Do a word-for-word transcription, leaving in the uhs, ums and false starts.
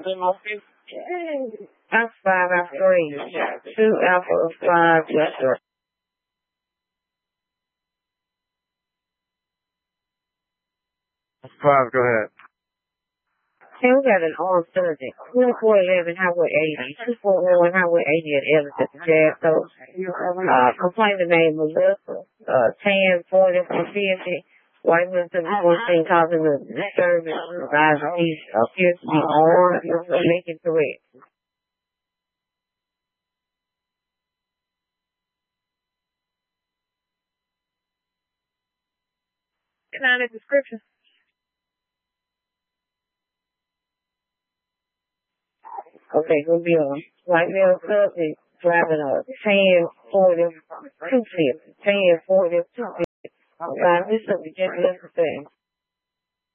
Alpha five, Alpha three. Two Alpha five, yes, sir. Five, go ahead. Hey, we got an armed subject. twenty-four eleven Highway eighty. two forty-one Highway eighty at Everton, Jazz. So, uh, complaint name Melissa, uh, ten forty fifty. White Wilson was seen causing the disturbance. Guys, he appears to be armed. Make it correct. Can I have the description? Okay, gonna be on white male subject driving a ten forty two fifty. ten forty two fifty. Uh, this is just necessary.